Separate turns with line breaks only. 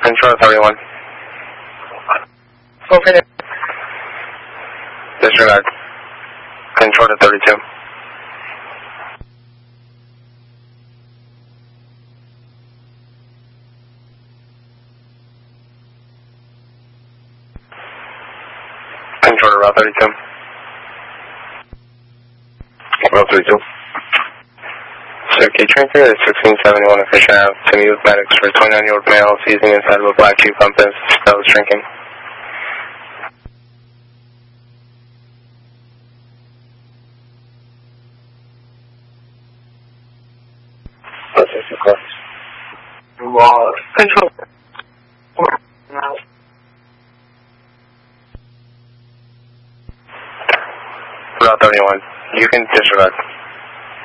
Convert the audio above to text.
Control 31.
Over there.
Disregard. Control to 32. Control to Route 32.
Route 32.
Circuit Tracker is 1671 of Fisher Ave to meet with medics for a 29-year-old male seizing inside of a black Jeep Compass that was drinking.
Control.
Route 31. You can disregard.